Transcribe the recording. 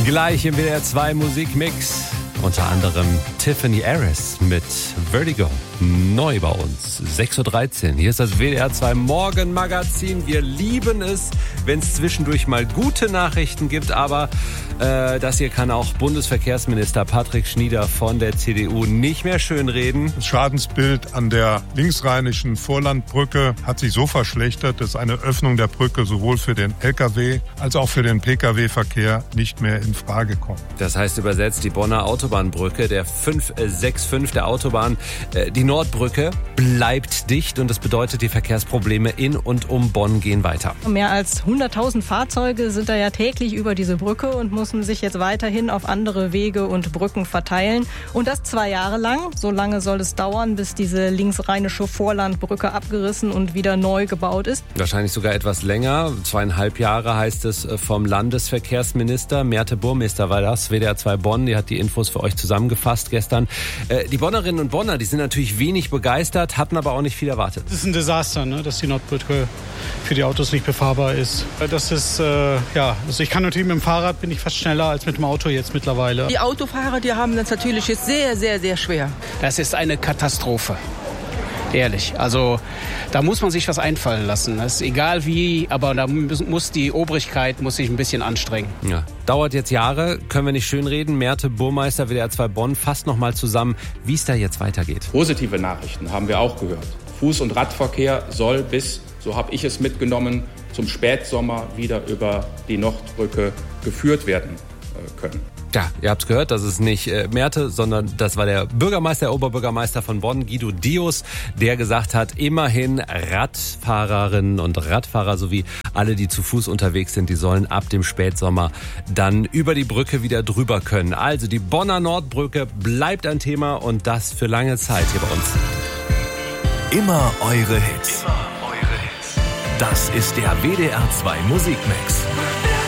Gleich im WDR 2 Musikmix. Unter anderem Tiffany Harris mit Vertigo. Neu bei uns. 6.13 Uhr. Hier ist das WDR 2 Morgenmagazin. Wir lieben es, wenn es zwischendurch mal gute Nachrichten gibt. Aber das hier kann auch Bundesverkehrsminister Patrick Schnieder von der CDU nicht mehr schönreden. Das Schadensbild an der linksrheinischen Vorlandbrücke hat sich so verschlechtert, dass eine Öffnung der Brücke sowohl für den Lkw als auch für den Pkw-Verkehr nicht mehr in Frage kommt. Das heißt übersetzt, die Bonner Autobahnbrücke, der 565 der Autobahn, die Nordbrücke bleibt dicht und das bedeutet, die Verkehrsprobleme in und um Bonn gehen weiter. Mehr als 100.000 Fahrzeuge sind da ja täglich über diese Brücke und müssen sich jetzt weiterhin auf andere Wege und Brücken verteilen. Und das 2 Jahre lang. So lange soll es dauern, bis diese linksrheinische Vorlandbrücke abgerissen und wieder neu gebaut ist. Wahrscheinlich sogar etwas länger. 2,5 Jahre heißt es vom Landesverkehrsminister. Merte Burmester war das, WDR 2 Bonn. Die hat die Infos für euch zusammengefasst gestern. Die Bonnerinnen und Bonner, die sind natürlich wenig begeistert, hatten aber auch nicht viel erwartet. Es ist ein Desaster, ne, dass die Nordbrücke für die Autos nicht befahrbar ist. Das ist, also ich kann natürlich mit dem Fahrrad, bin ich fast schneller als mit dem Auto jetzt mittlerweile. Die Autofahrer, die haben das natürlich jetzt sehr, sehr, sehr schwer. Das ist eine Katastrophe. Ehrlich, also da muss man sich was einfallen lassen. Das ist egal wie, aber da muss die Obrigkeit sich ein bisschen anstrengen. Ja. Dauert jetzt Jahre, können wir nicht schönreden. Merte Burmester, WDR 2 Bonn, fasst noch mal zusammen, wie es da jetzt weitergeht. Positive Nachrichten haben wir auch gehört. Fuß- und Radverkehr soll bis, so habe ich es mitgenommen, zum Spätsommer wieder über die Nordbrücke geführt werden können. Ja, ihr habt's gehört, das ist nicht Merte, sondern das war der Bürgermeister, der Oberbürgermeister von Bonn, Guido Dios, der gesagt hat, immerhin Radfahrerinnen und Radfahrer sowie alle, die zu Fuß unterwegs sind, die sollen ab dem Spätsommer dann über die Brücke wieder drüber können. Also die Bonner Nordbrücke bleibt ein Thema und das für lange Zeit hier bei uns. Immer eure Hits. Das ist der WDR 2 Musikmix.